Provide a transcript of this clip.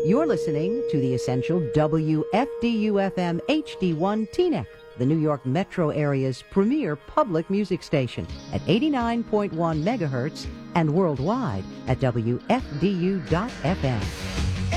You're listening to the essential WFDU-FM HD1 Teaneck, the New York metro area's premier public music station at 89.1 megahertz and worldwide at WFDU.FM.